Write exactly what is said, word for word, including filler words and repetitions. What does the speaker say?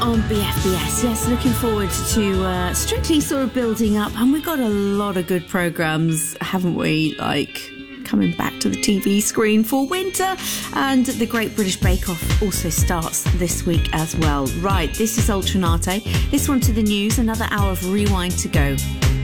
On B F B S, yes, looking forward to uh, Strictly sort of building up, and we've got a lot of good programmes, haven't we? Like coming back to the T V screen for winter, and the Great British Bake Off also starts this week as well. Right, this is Ultranate. This one to the news, another hour of Rewind to go.